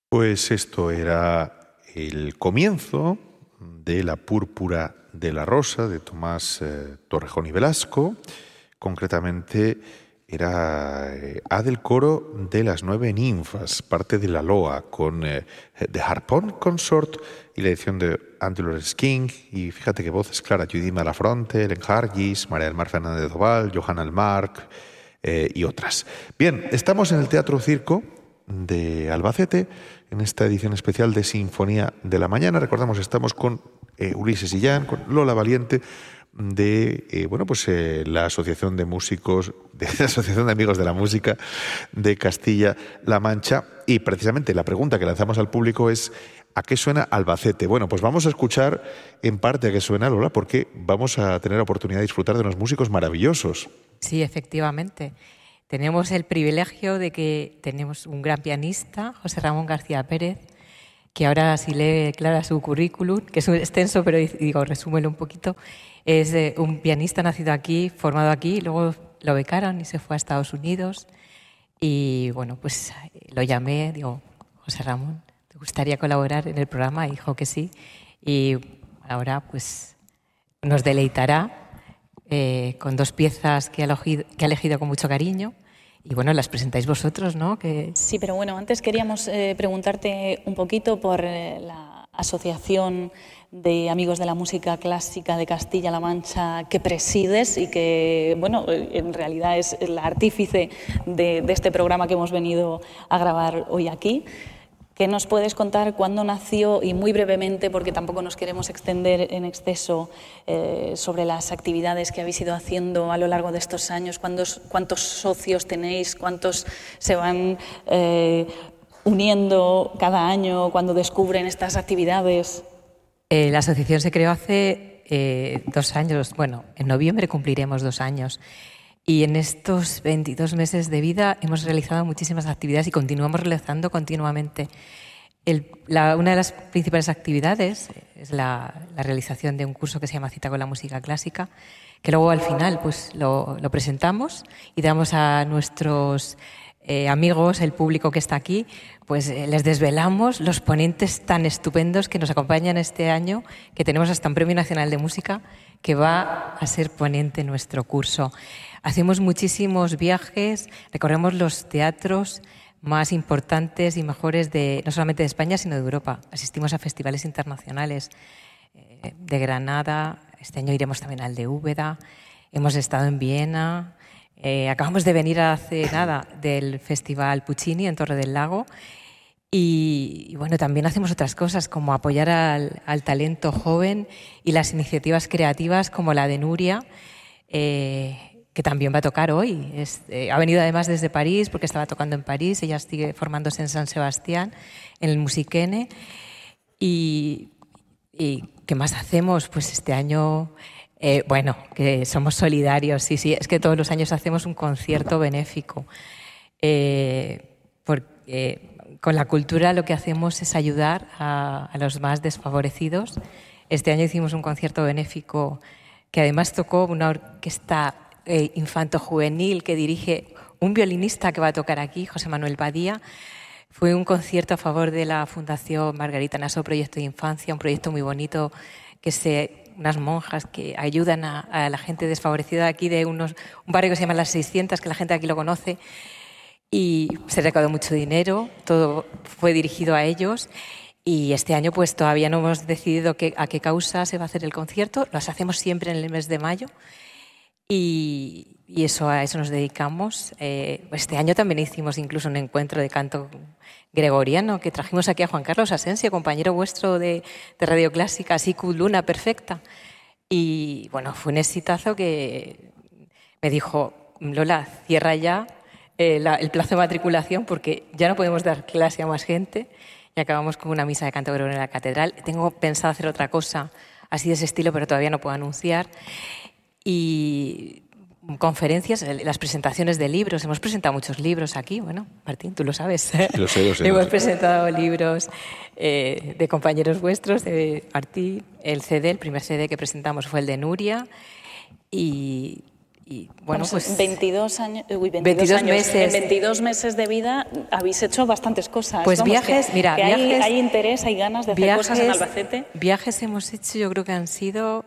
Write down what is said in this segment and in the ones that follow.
Pues esto era el comienzo de La púrpura de la rosa de Tomás Torrejón y Velasco. Concretamente era A del coro de las 9 ninfas, parte de la Loa, con The Harpón Consort y la edición de Andrew Lawrence King. Y fíjate qué voces claras: Judy Malafronte, Ellen Hargis, María del Mar Fernández Doval, Johanna Almarc y otras. Bien, estamos en el Teatro Circo de Albacete, en esta edición especial de Sinfonía de la Mañana. Recordamos, estamos con Ulises Illán, con Lola Valiente, de la Asociación de Músicos, de la Asociación de Amigos de la Música de Castilla-La Mancha. Y precisamente la pregunta que lanzamos al público es: ¿a qué suena Albacete? Bueno, pues vamos a escuchar en parte a qué suena, Lola, porque vamos a tener la oportunidad de disfrutar de unos músicos maravillosos. Sí, efectivamente. Tenemos el privilegio de que tenemos un gran pianista, José Ramón García Pérez, que ahora, si lee Clara su currículum, que es extenso, pero digo, resúmelo un poquito. Es un pianista nacido aquí, formado aquí, luego lo becaron y se fue a Estados Unidos. Y bueno, pues lo llamé, digo, José Ramón, ¿te gustaría colaborar en el programa? Y dijo que sí. Y ahora pues nos deleitará con dos piezas que ha elegido con mucho cariño. Y bueno, las presentáis vosotros, ¿no? Sí, pero bueno, antes queríamos preguntarte un poquito por la Asociación de Amigos de la Música Clásica de Castilla-La Mancha que presides y que, bueno, en realidad es la artífice de este programa que hemos venido a grabar hoy aquí. ¿Qué nos puedes contar cuándo nació y muy brevemente, porque tampoco nos queremos extender en exceso sobre las actividades que habéis ido haciendo a lo largo de estos años? ¿Cuántos socios tenéis? ¿Cuántos se van uniendo cada año cuando descubren estas actividades? La asociación se creó hace 2 años. Bueno, en noviembre cumpliremos 2 años. Y en estos 22 meses de vida hemos realizado muchísimas actividades y continuamos realizando continuamente. Una de las principales actividades es la realización de un curso que se llama Cita con la Música Clásica, que luego al final pues lo presentamos y damos a nuestros amigos, el público que está aquí, pues les desvelamos los ponentes tan estupendos que nos acompañan este año, que tenemos hasta un Premio Nacional de Música que va a ser ponente en nuestro curso. Hacemos muchísimos viajes, recorremos los teatros más importantes y mejores no solamente de España, sino de Europa. Asistimos a festivales internacionales de Granada, este año iremos también al de Úbeda, hemos estado en Viena, acabamos de venir hace nada del Festival Puccini en Torre del Lago. Y bueno, también hacemos otras cosas como apoyar al talento joven y las iniciativas creativas como la de Nuria, que también va a tocar hoy. Ha venido además desde París porque estaba tocando en París, ella sigue formándose en San Sebastián, en el Musiquene. ¿Y qué más hacemos? Pues este año, que somos solidarios, sí, es que todos los años hacemos un concierto benéfico. Porque con la cultura lo que hacemos es ayudar a los más desfavorecidos. Este año hicimos un concierto benéfico que además tocó una orquesta infanto-juvenil que dirige un violinista que va a tocar aquí, José Manuel Badía. Fue un concierto a favor de la Fundación Margarita Nassau Proyecto de Infancia, un proyecto muy bonito unas monjas que ayudan a la gente desfavorecida de aquí, de un barrio que se llama Las 600, que la gente de aquí lo conoce. Y se recaudó mucho dinero, todo fue dirigido a ellos. Y este año pues todavía no hemos decidido a qué causa se va a hacer el concierto. Los hacemos siempre en el mes de mayo y a eso nos dedicamos. Este año también hicimos incluso un encuentro de canto gregoriano que trajimos aquí a Juan Carlos Asensio, compañero vuestro de Radio Clásica, Sicut Luna Perfecta. Y bueno, fue un exitazo que me dijo: Lola, cierra ya el plazo de matriculación porque ya no podemos dar clase a más gente. Y acabamos con una misa de canto gregoriano en la catedral. Tengo pensado hacer otra cosa así de ese estilo, pero todavía no puedo anunciar. Y conferencias, las presentaciones de libros. Hemos presentado muchos libros aquí. Bueno, Martín, tú lo sabes. Lo sé. Hemos presentado libros de compañeros vuestros, de Martín. El primer CD que presentamos fue el de Nuria. Y Y bueno, pues 22 años, 22 meses. En 22 meses de vida habéis hecho bastantes cosas. Pues viajes, mira, viajes, hay interés, hay ganas de hacer cosas en Albacete. Viajes hemos hecho, yo creo que han sido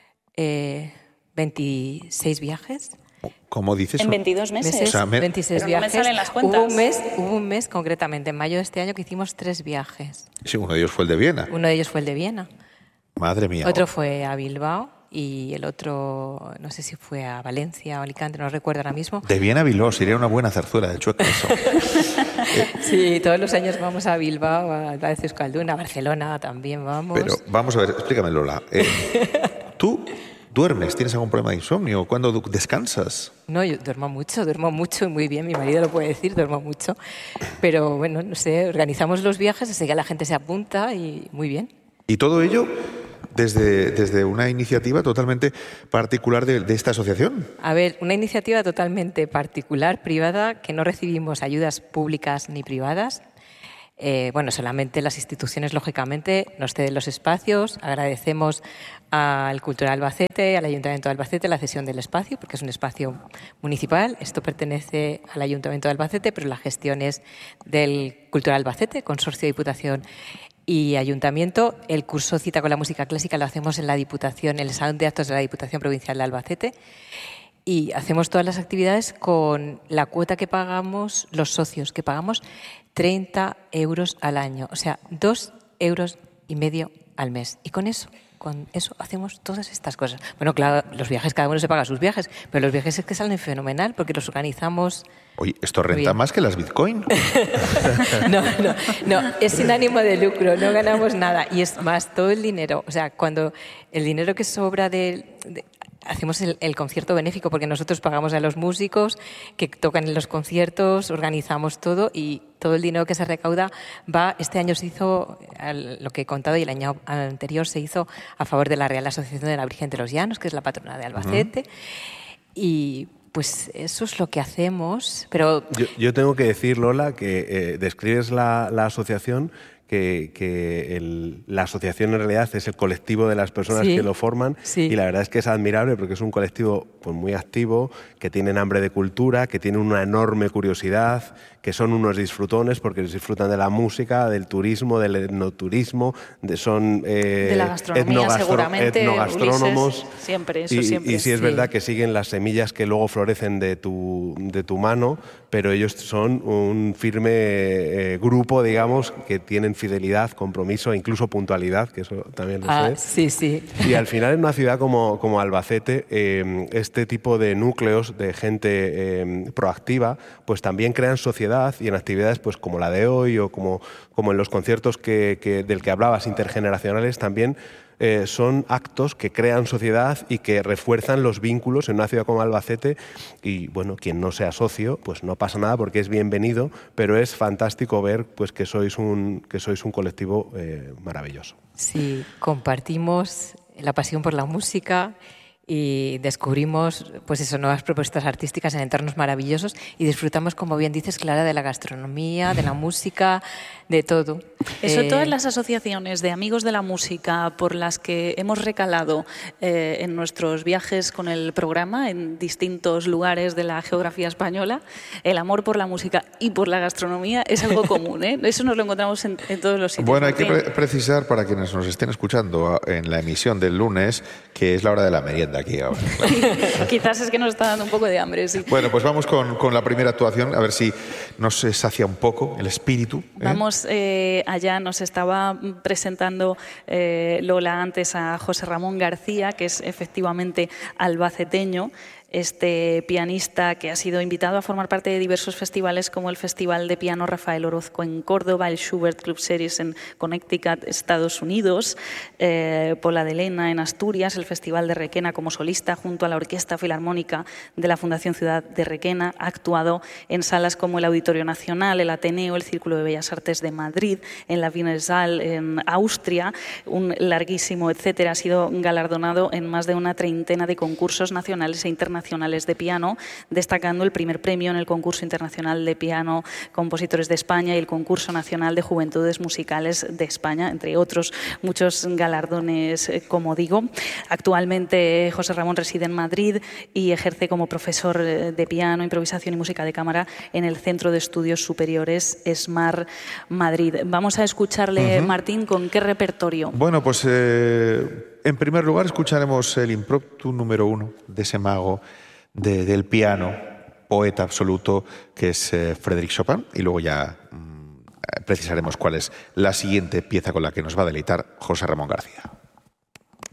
26 viajes. ¿Cómo dices? En 22 meses. O sea, 26 pero viajes. No me salen las cuentas. Hubo un mes, concretamente, en mayo de este año, que hicimos 3 viajes. Sí, uno de ellos fue el de Viena. Uno de ellos fue el de Viena. Madre mía. Otro fue a Bilbao y el otro, no sé si fue a Valencia o Alicante, no recuerdo ahora mismo. De Viena a Bilbao sería una buena zarzuela de Chueca eso. Sí, todos los años vamos a Bilbao, a la de Euskalduna, a Barcelona también vamos. Pero vamos a ver, explícame, Lola. ¿Tú duermes? ¿Tienes algún problema de insomnio? ¿Cuándo descansas? No, yo duermo mucho y muy bien, mi marido lo puede decir, duermo mucho. Pero bueno, no sé, organizamos los viajes, enseguida la gente se apunta y muy bien. Y todo ello desde una iniciativa totalmente particular de esta asociación. A ver, una iniciativa totalmente particular, privada, que no recibimos ayudas públicas ni privadas. Bueno, solamente las instituciones, lógicamente, nos ceden los espacios. Agradecemos al Cultural Albacete, al Ayuntamiento de Albacete, la cesión del espacio, porque es un espacio municipal. Esto pertenece al Ayuntamiento de Albacete, pero la gestión es del Cultural Albacete, Consorcio de Diputación y Ayuntamiento. El curso Cita con la Música Clásica lo hacemos en la Diputación, en el Salón de Actos de la Diputación Provincial de Albacete. Y hacemos todas las actividades con la cuota que pagamos los socios, que pagamos 30 euros al año, o sea, 2,5 euros al mes. Y con eso hacemos todas estas cosas. Bueno, claro, los viajes, cada uno se paga sus viajes, pero los viajes es que salen fenomenal porque los organizamos. Oye, ¿esto renta más que las Bitcoin? No, es sin ánimo de lucro, no ganamos nada. Y es más, todo el dinero, o sea, cuando el dinero que sobra hacemos el concierto benéfico, porque nosotros pagamos a los músicos que tocan en los conciertos, organizamos todo y todo el dinero que se recauda va. Este año se hizo, lo que he contado, y el año anterior se hizo a favor de la Real Asociación de la Virgen de los Llanos, que es la patrona de Albacete. Y pues eso es lo que hacemos. Pero yo tengo que decir, Lola, que describes la asociación, que la asociación en realidad es el colectivo de las personas que lo forman, y la verdad es que es admirable porque es un colectivo pues muy activo, que tienen hambre de cultura, que tienen una enorme curiosidad, que son unos disfrutones porque disfrutan de la música, del turismo, del etnoturismo, son de la gastronomía, seguramente, etnogastrónomos. Ulises, siempre. Y sí es verdad que siguen las semillas que luego florecen de tu mano, pero ellos son un firme grupo, digamos, que tienen fidelidad, compromiso e incluso puntualidad, que eso también lo sé. Sí. Y al final, en una ciudad como Albacete, este tipo de núcleos de gente proactiva pues también crean sociedad, y en actividades pues como la de hoy o como en los conciertos del que hablabas, intergeneracionales, también son actos que crean sociedad y que refuerzan los vínculos en una ciudad como Albacete. Y bueno, quien no sea socio, pues no pasa nada porque es bienvenido, pero es fantástico ver pues que sois un colectivo maravilloso. Sí, compartimos la pasión por la música y descubrimos pues eso, nuevas propuestas artísticas en entornos maravillosos, y disfrutamos, como bien dices, Clara, de la gastronomía, de la música, de todo. Eso, todas las asociaciones de amigos de la música por las que hemos recalado en nuestros viajes con el programa en distintos lugares de la geografía española, el amor por la música y por la gastronomía es algo común, ¿eh? Eso nos lo encontramos en todos los sitios. Bueno, hay que precisar para quienes nos estén escuchando en la emisión del lunes que es la hora de la merienda aquí ahora. Claro. Quizás es que nos está dando un poco de hambre, sí. Bueno, pues vamos con la primera actuación, a ver si nos sacia un poco el espíritu. Vamos allá, nos estaba presentando Lola antes a José Ramón García, que es efectivamente albaceteño, este pianista que ha sido invitado a formar parte de diversos festivales como el Festival de Piano Rafael Orozco en Córdoba, el Schubert Club Series en Connecticut, Estados Unidos, Pola de Lena en Asturias, el Festival de Requena como solista junto a la Orquesta Filarmónica de la Fundación Ciudad de Requena. Ha actuado en salas como el Auditorio Nacional, el Ateneo, el Círculo de Bellas Artes de Madrid, en la Wiener Saal en Austria, un larguísimo etcétera. Ha sido galardonado en más de una treintena de concursos nacionales e internacionales internacionales de piano, destacando el primer premio en el Concurso Internacional de Piano Compositores de España y el Concurso Nacional de Juventudes Musicales de España, entre otros muchos galardones, como digo. Actualmente José Ramón reside en Madrid y ejerce como profesor de piano, improvisación y música de cámara en el Centro de Estudios Superiores ESMAR Madrid. Vamos a escucharle, Martín, ¿con qué repertorio? Bueno, pues en primer lugar escucharemos el impromptu número 1 de ese mago del piano, poeta absoluto, que es Frédéric Chopin, y luego ya precisaremos cuál es la siguiente pieza con la que nos va a deleitar José Ramón García.